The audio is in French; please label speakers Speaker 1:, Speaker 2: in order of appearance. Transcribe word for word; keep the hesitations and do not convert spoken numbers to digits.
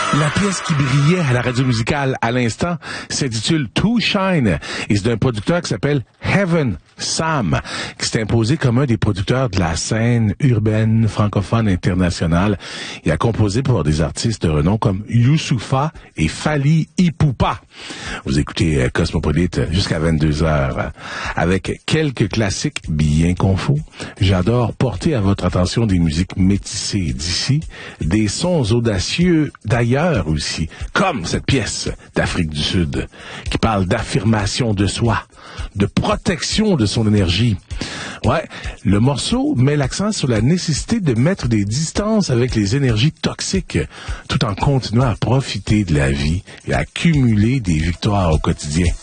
Speaker 1: La pièce qui brillait à la radio musicale à l'instant s'intitule To Shine et c'est d'un producteur qui s'appelle Heaven Sam, qui s'est imposé comme un des producteurs de la scène urbaine francophone internationale. Il a composé pour des artistes de renom comme Youssoupha et Fally Ipupa. Vous écoutez Cosmopolite jusqu'à vingt-deux heures avec quelques classiques bien confus. J'adore porter à votre attention des musiques métissées d'ici, des sons audacieux d'ailleurs aussi, comme cette pièce d'Afrique du Sud qui parle d'affirmation de soi, de protection de son énergie. Ouais, le morceau met l'accent sur la nécessité de mettre des distances avec les énergies toxiques, tout en continuant à profiter de la vie et à accumuler des victoires au quotidien.